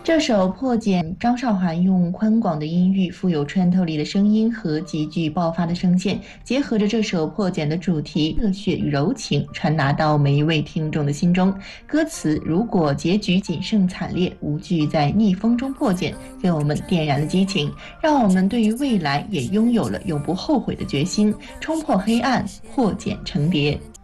这首《破茧》，张韶涵用宽广的音域、富有穿透力的声音和极具爆发的声线，结合着这首《破茧》的主题热血与柔情，传达到每一位听众的心中。歌词如果结局仅剩惨烈，无惧在逆风中破茧，给我们点燃了激情，让我们对于未来也拥有了永不后悔的决心，冲破黑暗，破茧成蝶。